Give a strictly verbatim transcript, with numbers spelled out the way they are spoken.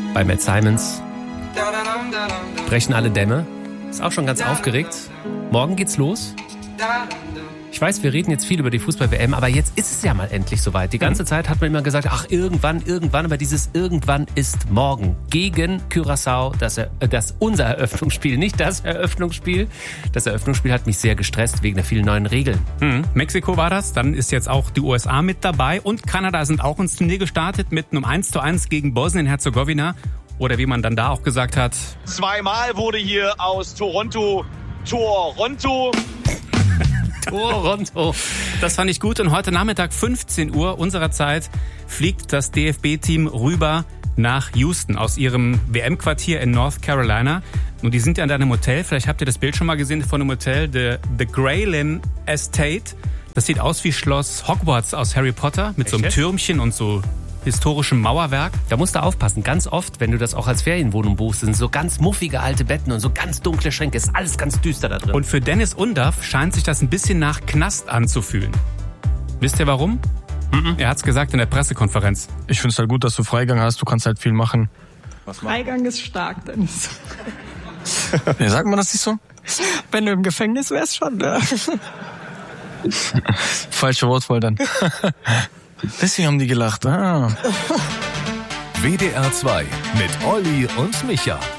bei Matt Simons. Brechen alle Dämme. Ist auch schon ganz aufgeregt. Morgen geht's los. Ich weiß, wir reden jetzt viel über die Fußball-W M, aber jetzt ist es ja mal endlich soweit. Die ganze Zeit hat man immer gesagt, ach, irgendwann, irgendwann, aber dieses irgendwann ist morgen. Gegen Curaçao, das, er, das unser Eröffnungsspiel, nicht das Eröffnungsspiel. Das Eröffnungsspiel hat mich sehr gestresst wegen der vielen neuen Regeln. Hm, Mexiko war das, dann ist jetzt auch die U S A mit dabei und Kanada sind auch ins Turnier gestartet mit einem eins zu eins gegen Bosnien-Herzegowina. Oder wie man dann da auch gesagt hat. Zweimal wurde hier aus Toronto Toronto. Toronto. Das fand ich gut. Und heute Nachmittag fünfzehn Uhr unserer Zeit fliegt das D F B-Team rüber nach Houston aus ihrem W M-Quartier in North Carolina. Und die sind ja in einem Hotel. Vielleicht habt ihr das Bild schon mal gesehen von einem Hotel. The, The Graylin Estate. Das sieht aus wie Schloss Hogwarts aus Harry Potter. Mit Echt? So einem Türmchen und so historischem Mauerwerk. Da musst du aufpassen. Ganz oft, wenn du das auch als Ferienwohnung buchst, sind so ganz muffige alte Betten und so ganz dunkle Schränke. Ist alles ganz düster da drin. Und für Dennis Undaff scheint sich das ein bisschen nach Knast anzufühlen. Wisst ihr warum? Mhm. Er hat's gesagt in der Pressekonferenz. Ich find's halt gut, dass du Freigang hast. Du kannst halt viel machen. Was Freigang ist stark, Dennis. Ja, sagt man das nicht so? Wenn du im Gefängnis wärst, schon. Ja. Falsche Wortwahl dann. Deswegen haben die gelacht. Ah. W D R zwei mit Olli und Micha.